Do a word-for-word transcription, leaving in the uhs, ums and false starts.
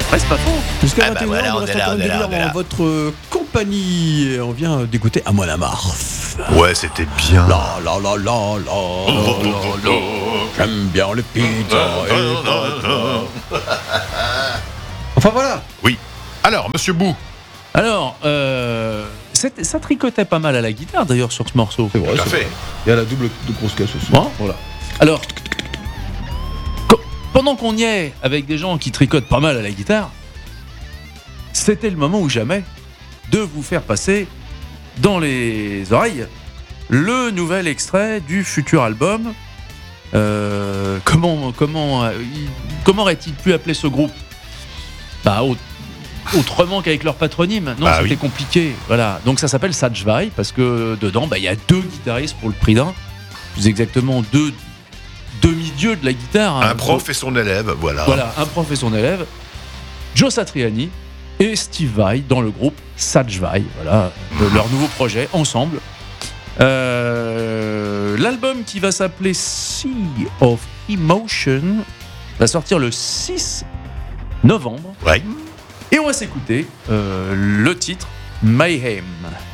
Ouais, c'est pas faux. Jusqu'à Ah bah vingt et une heures, voilà, on on reste est là, encore on est là, délire on est là. en votre euh, compagnie. Et on vient d'écouter À moi la Marf. Ouais, c'était bien. La la la la la, la, la, la. J'aime bien les pizzas et pâtes. Enfin voilà. Oui. Alors, Monsieur Bou. Alors, euh, c'était- ça tricotait pas mal à la guitare d'ailleurs sur ce morceau. C'est vrai, Tout à c'est fait. vrai. Il y a la double de grosse caisse aussi. Bon. Voilà. Alors, co- pendant qu'on y est avec des gens qui tricotent pas mal à la guitare, c'était le moment ou jamais de vous faire passer dans les oreilles le nouvel extrait du futur album. Euh, comment comment euh, il- comment aurait-il pu appeler ce groupe? Bah, au- autrement qu'avec leur patronyme. Non, Bah c'était oui. compliqué. Voilà. Donc ça s'appelle Satchvai parce que dedans, bah, il y a deux guitaristes pour le prix d'un. Plus exactement deux demi-dieux de la guitare. Un hein. prof et son élève, voilà. Voilà, un prof et son élève. Joe Satriani et Steve Vai dans le groupe Satchvai. Voilà, de leur nouveau projet ensemble. Euh, l'album qui va s'appeler Sea of Emotion va sortir le six novembre. Ouais. Et on va s'écouter euh, le titre Mayhem.